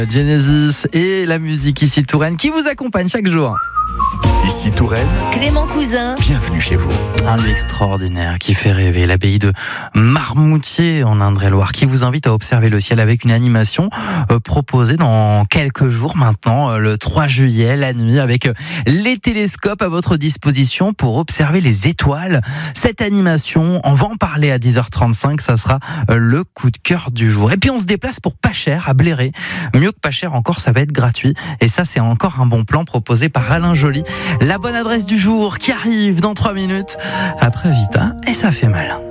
Genesis et la musique ici Touraine qui vous accompagne chaque jour. Ici Touraine, Clément Cousin. bienvenue chez vous. Un lieu extraordinaire qui fait rêver, l'abbaye de Marmoutier en Indre-et-Loire, qui vous invite à observer le ciel avec une animation proposée dans quelques jours maintenant, le 3 juillet, la nuit, avec les télescopes à votre disposition pour observer les étoiles. Cette animation, on va en parler à 10h35, ça sera le coup de cœur du jour. Et puis on se déplace pour pas cher à Bléré. Mieux que pas cher encore, ça va être gratuit. Et ça, c'est encore un bon plan proposé par Alain Joly. La bonne adresse du jour qui arrive dans 3 minutes après Vita, et ça fait mal.